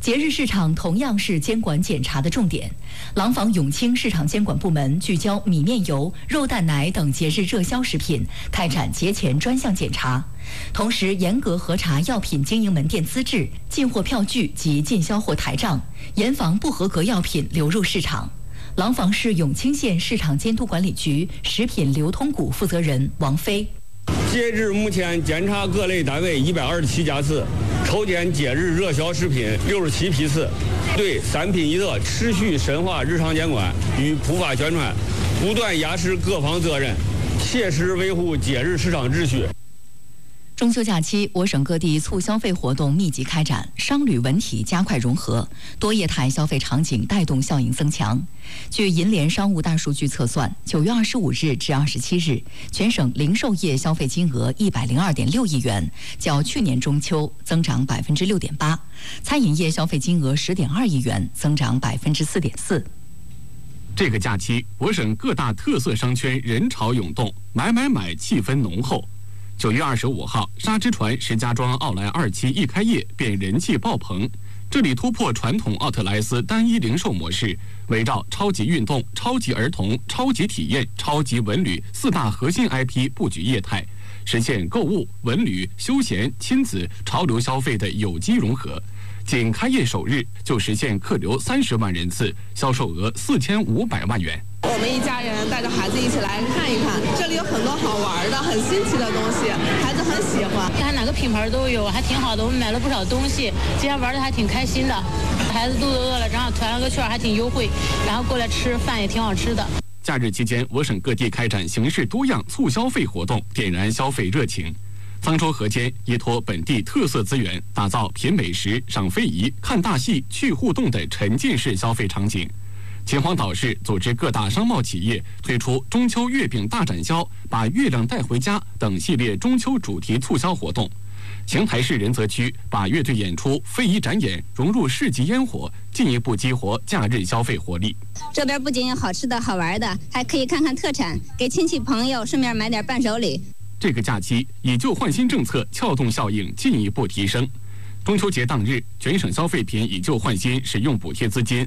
节日市场同样是监管检查的重点。廊坊永清市场监管部门聚焦米面油、肉蛋奶等节日热销食品，开展节前专项检查，同时严格核查药品经营门店资质、进货票据及进销货台账，严防不合格药品流入市场。廊坊市永清县市场监督管理局食品流通股负责人王飞。 截至目前，检查各类单位127家次，抽检节日热销食品67批次，对三品一德持续深化日常监管与普法宣传，不断压实各方责任，切实维护节日市场秩序。 中秋假期，我省各地促消费活动密集开展，商旅文体加快融合，多业态消费场景带动效应增强。据银联商务大数据测算，9月25日至27日，全省零售业消费金额102.6亿元，较去年中秋增长6.8%；餐饮业消费金额10.2亿元，增长4.4%。 这个假期，我省各大特色商圈人潮涌动，买气氛浓厚。9月25号，沙之船石家庄奥莱2期一开业便人气爆棚。这里突破传统奥特莱斯单一零售模式，围绕超级运动、超级儿童、超级体验、超级文旅4大核心 IP 布局业态，实现购物、文旅、休闲、亲子、潮流消费的有机融合。仅开业首日就实现客流30万人次，销售额4500万元。 我们一家人带着孩子一起来看一看，这里有很多好玩的、很新奇的东西，孩子很喜欢。 看哪个品牌都有，还挺好的。我们买了不少东西，今天玩的还挺开心的。孩子肚子饿了，正好团了个券，还挺优惠，然后过来吃饭也挺好吃的。 假日期间，我省各地开展形式多样促消费活动，点燃消费热情。沧州河间依托本地特色资源，打造品美食、赏非遗、看大戏、去互动的沉浸式消费场景。秦皇岛市组织各大商贸企业推出中秋月饼大展销、把月亮带回家等系列中秋主题促销活动。邢台市仁泽区把乐队演出、非遗展演融入市集烟火，进一步激活假日消费活力。 这边不仅有好吃的好玩的，还可以看看特产，给亲戚朋友顺便买点伴手礼。 这个假期，以旧换新政策撬动效应进一步提升。中秋节当日，全省消费品以旧换新使用补贴资金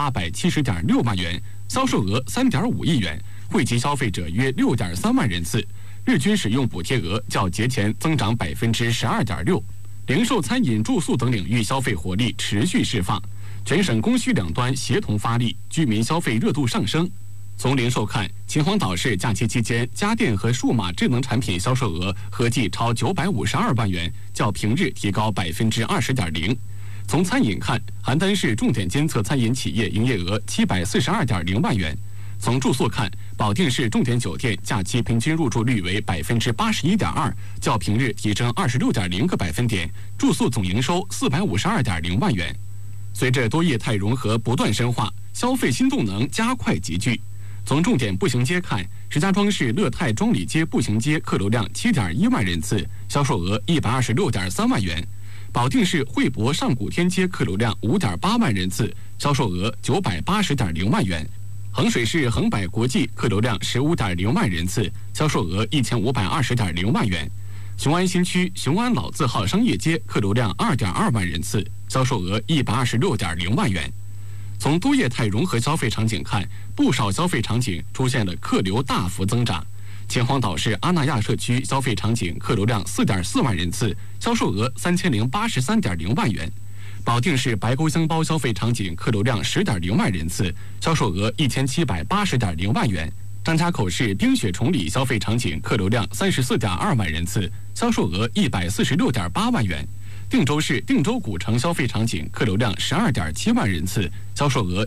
3870.6万元，销售额3.5亿元，惠及消费者约6.3万人次，日均使用补贴额较节前增长12.6%。零售、餐饮、住宿等领域消费活力持续释放，全省供需两端协同发力，居民消费热度上升。从零售看，秦皇岛市假期期间家电和数码智能产品销售额合计超952万元，较平日提高20.0%。从餐饮看，邯郸市重点监测餐饮企业营业额742.0万元。从住宿看，保定市重点酒店假期平均入住率为81.2%，较平日提升26.0个百分点，住宿总营收452.0万元。随着多业态融合不断深化，消费新动能加快集聚。从重点步行街看，石家庄市乐泰庄里街步行街客流量7.1万人次，销售额126.3万元；保定市惠博上古天街客流量5.8万人次，销售额980.0万元；衡水市衡百国际客流量15.0万人次，销售额1520.0万元；雄安新区雄安老字号商业街客流量2.2万人次，销售额126.0万元。从多业态融合消费场景看，不少消费场景出现了客流大幅增长。秦皇岛市阿那亚社区消费场景客流量4.4万人次，销售额3083.0万元；保定市白沟乡包消费场景客流量10.0万人次，销售额1780.0万元；张家口市冰雪崇礼消费场景客流量34.2万人次，销售额146.8万元；定州市定州古城消费场景客流量12.7万人次，销售额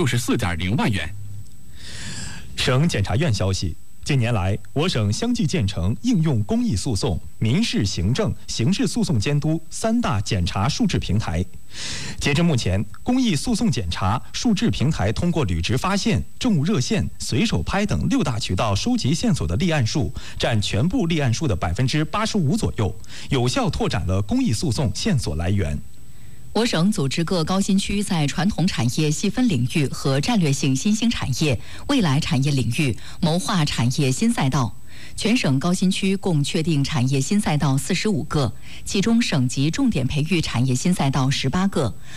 164.0万元。 省检察院消息，近年来，我省相继建成应用公益诉讼、民事行政、刑事诉讼监督3大检察数治平台。截至目前，公益诉讼检察数治平台通过履职发现、政务热线、随手拍等6大渠道收集线索的立案数占全部立案数的85%左右，有效拓展了公益诉讼线索来源。 我省组织各高新区在传统产业细分领域和战略性新兴产业、未来产业领域谋划产业新赛道。全省高新区共确定产业新赛道45个，其中省级重点培育产业新赛道18个。